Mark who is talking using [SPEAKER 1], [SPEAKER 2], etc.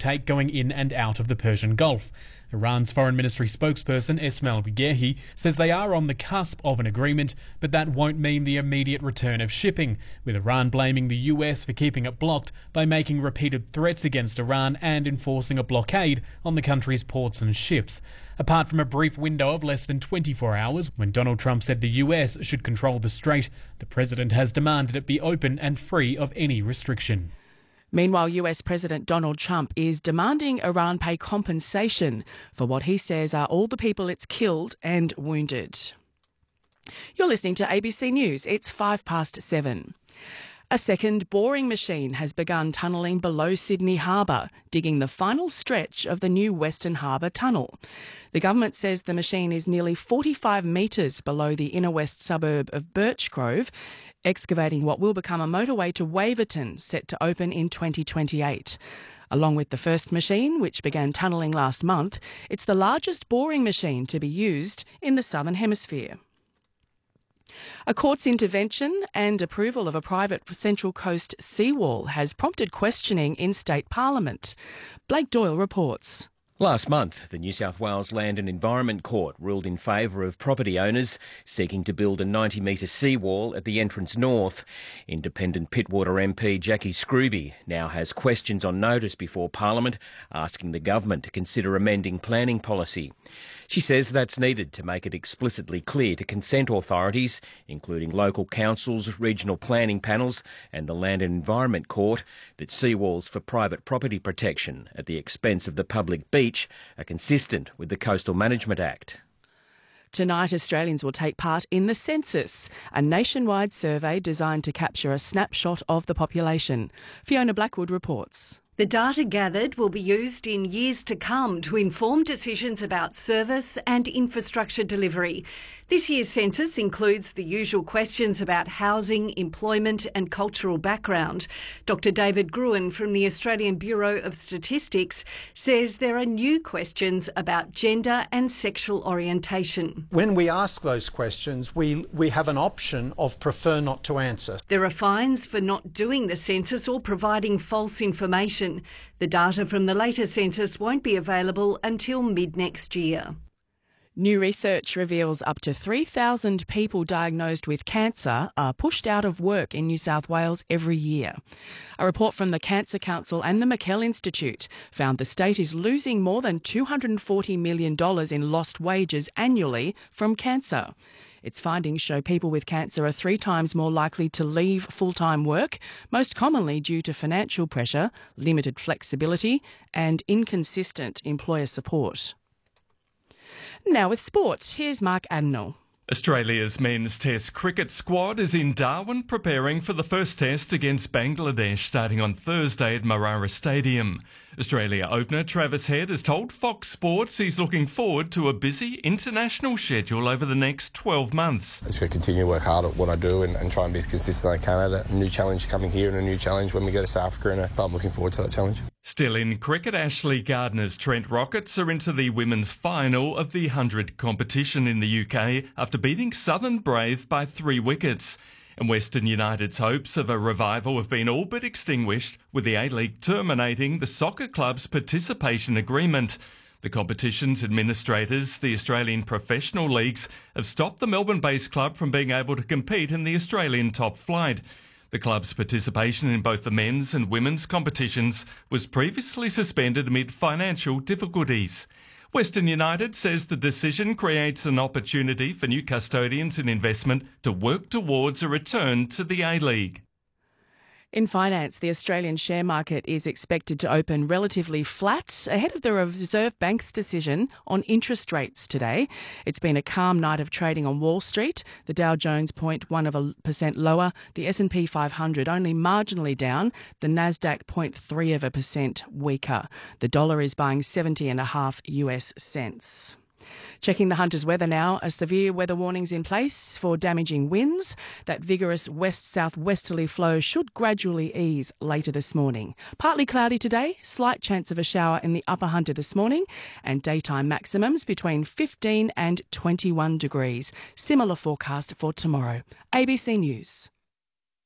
[SPEAKER 1] take going in and out of the Persian Gulf. Iran's Foreign Ministry spokesperson Esmail Bagherhi says they are on the cusp of an agreement, but that won't mean the immediate return of shipping, with Iran blaming the US for keeping it blocked by making repeated threats against Iran and enforcing a blockade on the country's ports and ships. Apart from a brief window of less than 24 hours when Donald Trump said the US should control the strait, the president has demanded it be open and free of any restriction.
[SPEAKER 2] Meanwhile, US President Donald Trump is demanding Iran pay compensation for what he says are all the people it's killed and wounded. You're listening to ABC News. It's 7:05. A second boring machine has begun tunnelling below Sydney Harbour, digging the final stretch of the new Western Harbour Tunnel. The government says the machine is nearly 45 metres below the inner west suburb of Birchgrove, excavating what will become a motorway to Waverton, set to open in 2028. Along with the first machine, which began tunnelling last month, it's the largest boring machine to be used in the Southern Hemisphere. A court's intervention and approval of a private Central Coast seawall has prompted questioning in state parliament. Blake Doyle reports.
[SPEAKER 3] Last month, the New South Wales Land and Environment Court ruled in favour of property owners seeking to build a 90-metre seawall at the entrance north. Independent Pittwater MP Jackie Scrooby now has questions on notice before Parliament, asking the government to consider amending planning policy. She says that's needed to make it explicitly clear to consent authorities, including local councils, regional planning panels and the Land and Environment Court, that seawalls for private property protection at the expense of the public beach are consistent with the Coastal Management Act.
[SPEAKER 2] Tonight, Australians will take part in the census, a nationwide survey designed to capture a snapshot of the population. Fiona Blackwood reports.
[SPEAKER 4] The data gathered will be used in years to come to inform decisions about service and infrastructure delivery. This year's census includes the usual questions about housing, employment and cultural background. Dr David Gruen from the Australian Bureau of Statistics says there are new questions about gender and sexual orientation.
[SPEAKER 5] When we ask those questions, we have an option of prefer not to answer.
[SPEAKER 4] There are fines for not doing the census or providing false information. The data from the later census won't be available until mid-next year.
[SPEAKER 2] New research reveals up to 3,000 people diagnosed with cancer are pushed out of work in New South Wales every year. A report from the Cancer Council and the McKell Institute found the state is losing more than $240 million in lost wages annually from cancer. Its findings show people with cancer are 3 times more likely to leave full-time work, most commonly due to financial pressure, limited flexibility and inconsistent employer support. Now with sport, here's Mark Adnell.
[SPEAKER 6] Australia's men's Test cricket squad is in Darwin preparing for the first test against Bangladesh starting on Thursday at Marara Stadium. Australia opener Travis Head has told Fox Sports he's looking forward to a busy international schedule over the next 12 months.
[SPEAKER 7] I'm just going to continue to work hard at what I do and try and be as consistent as I can at it. A new challenge coming here and a new challenge when we go to South Africa, and I'm looking forward to that challenge.
[SPEAKER 6] Still in cricket, Ashley Gardner's Trent Rockets are into the women's final of the 100 competition in the UK after beating Southern Brave by 3 wickets. And Western United's hopes of a revival have been all but extinguished, with the A-League terminating the soccer club's participation agreement. The competition's administrators, the Australian professional leagues, have stopped the Melbourne-based club from being able to compete in the Australian top flight. The club's participation in both the men's and women's competitions was previously suspended amid financial difficulties. Western United says the decision creates an opportunity for new custodians and investment to work towards a return to the A-League.
[SPEAKER 2] In finance, the Australian share market is expected to open relatively flat ahead of the Reserve Bank's decision on interest rates today. It's been a calm night of trading on Wall Street. The Dow Jones 0.1% lower, the S&P 500 only marginally down, the Nasdaq 0.3% weaker. The dollar is buying 70.5 US cents. Checking the Hunter's weather now, a severe weather warning's in place for damaging winds. That vigorous west-southwesterly flow should gradually ease later this morning. Partly cloudy today, slight chance of a shower in the upper Hunter this morning, and daytime maximums between 15 and 21 degrees. Similar forecast for tomorrow. ABC News.